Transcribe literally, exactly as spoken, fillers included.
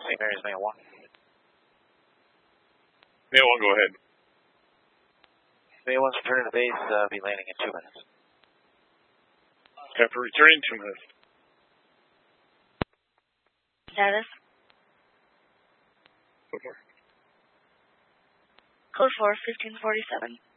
Saint Mary's Mail one. Mail one, go ahead. Mail one's returning to base, uh, be landing in two minutes. After returning, two minutes. Status? Go for it. Code four, fifteen forty-seven.